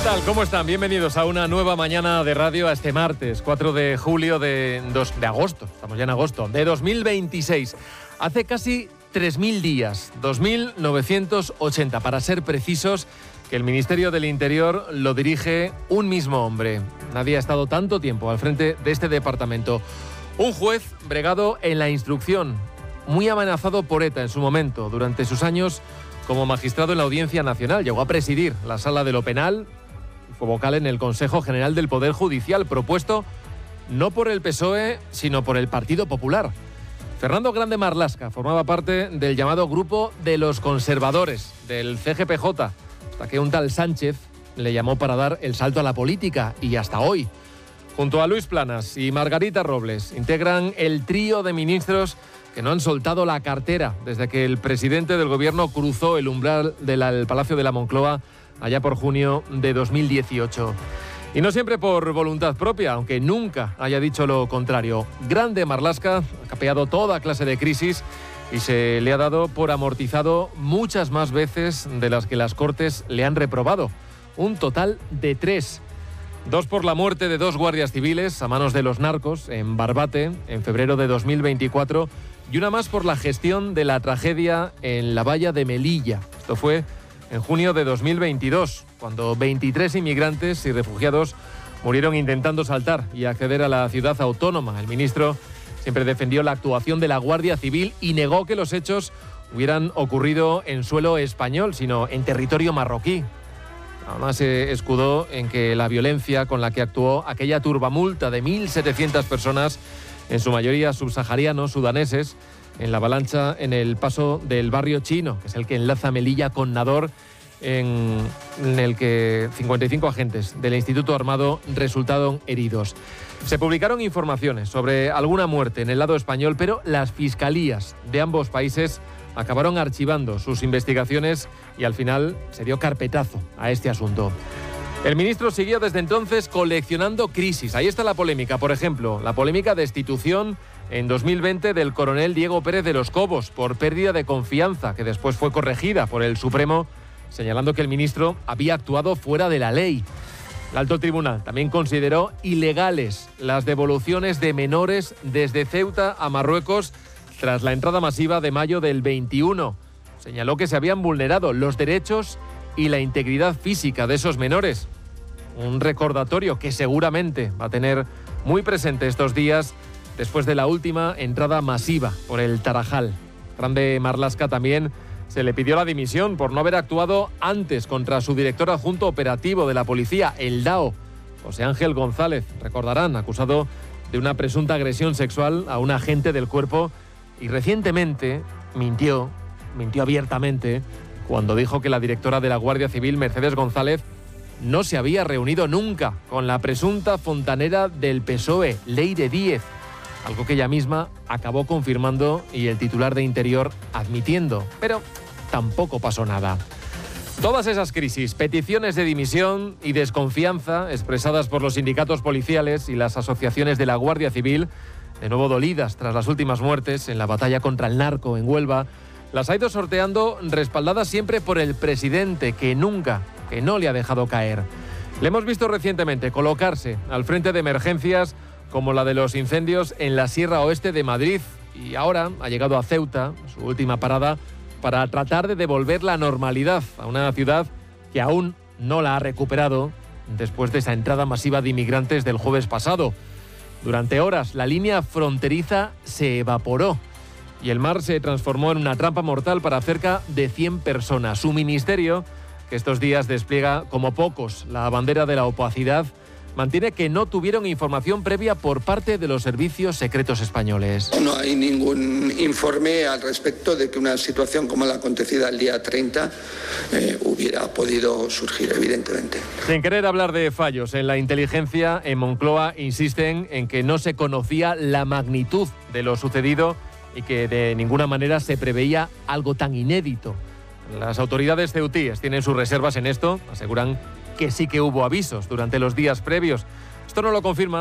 tal? ¿Cómo están? Bienvenidos a una nueva mañana de radio, a este martes 4 de julio de agosto. Estamos ya en agosto, de 2026. Hace casi 3.000 días, 2.980 para ser precisos, que el Ministerio del Interior lo dirige un mismo hombre. Nadie ha estado tanto tiempo al frente de este departamento. Un juez bregado en la instrucción, muy amenazado por ETA en su momento, durante sus años como magistrado en la Audiencia Nacional. Llegó a presidir la Sala de lo Penal y fue vocal en el Consejo General del Poder Judicial, propuesto no por el PSOE, sino por el Partido Popular. Fernando Grande Marlaska formaba parte del llamado Grupo de los Conservadores, del CGPJ, hasta que un tal Sánchez le llamó para dar el salto a la política, y hasta hoy. Junto a Luis Planas y Margarita Robles integran el trío de ministros que no han soltado la cartera desde que el presidente del gobierno cruzó el umbral del Palacio de la Moncloa allá por junio de 2018. Y no siempre por voluntad propia, aunque nunca haya dicho lo contrario. Grande Marlaska ha capeado toda clase de crisis y se le ha dado por amortizado muchas más veces de las que las Cortes le han reprobado. Un total de 3. 2 por la muerte de 2 guardias civiles a manos de los narcos en Barbate en febrero de 2024 y una más por la gestión de la tragedia en la valla de Melilla. Esto fue en junio de 2022, cuando 23 inmigrantes y refugiados murieron intentando saltar y acceder a la ciudad autónoma. El ministro siempre defendió la actuación de la Guardia Civil y negó que los hechos hubieran ocurrido en suelo español, sino en territorio marroquí. Además se escudó en que la violencia con la que actuó aquella turbamulta de 1.700 personas, en su mayoría subsaharianos, sudaneses, en la avalancha en el paso del barrio chino, que es el que enlaza Melilla con Nador, en el que 55 agentes del Instituto Armado resultaron heridos. Se publicaron informaciones sobre alguna muerte en el lado español, pero las fiscalías de ambos países acabaron archivando sus investigaciones y al final se dio carpetazo a este asunto. El ministro siguió desde entonces coleccionando crisis. Ahí está la polémica, por ejemplo, la polémica destitución en 2020 del coronel Diego Pérez de los Cobos por pérdida de confianza, que después fue corregida por el Supremo, señalando que el ministro había actuado fuera de la ley. El alto tribunal también consideró ilegales las devoluciones de menores desde Ceuta a Marruecos tras la entrada masiva de mayo del 21. Señaló que se habían vulnerado los derechos y la integridad física de esos menores. Un recordatorio que seguramente va a tener muy presente estos días después de la última entrada masiva por el Tarajal. Grande Marlaska también se le pidió la dimisión por no haber actuado antes contra su director adjunto operativo de la policía, el DAO, José Ángel González. Recordarán, acusado de una presunta agresión sexual a un agente del cuerpo, y recientemente mintió abiertamente cuando dijo que la directora de la Guardia Civil, Mercedes González, no se había reunido nunca con la presunta fontanera del PSOE, Leire Díez, algo que ella misma acabó confirmando y el titular de Interior admitiendo, pero tampoco pasó nada. Todas esas crisis, peticiones de dimisión y desconfianza expresadas por los sindicatos policiales y las asociaciones de la Guardia Civil, de nuevo dolidas tras las últimas muertes en la batalla contra el narco en Huelva, las ha ido sorteando respaldadas siempre por el presidente, que no le ha dejado caer. Le hemos visto recientemente colocarse al frente de emergencias como la de los incendios en la Sierra Oeste de Madrid, y ahora ha llegado a Ceuta, su última parada, para tratar de devolver la normalidad a una ciudad que aún no la ha recuperado después de esa entrada masiva de inmigrantes del jueves pasado. Durante horas la línea fronteriza se evaporó y el mar se transformó en una trampa mortal para cerca de 100 personas. Su ministerio, que estos días despliega como pocos la bandera de la opacidad, mantiene que no tuvieron información previa por parte de los servicios secretos españoles. No hay ningún informe al respecto de que una situación como la acontecida el día 30 hubiera podido surgir, evidentemente. Sin querer hablar de fallos en la inteligencia, en Moncloa insisten en que no se conocía la magnitud de lo sucedido y que de ninguna manera se preveía algo tan inédito. Las autoridades ceutíes tienen sus reservas en esto, aseguran que sí que hubo avisos durante los días previos. Esto no lo confirma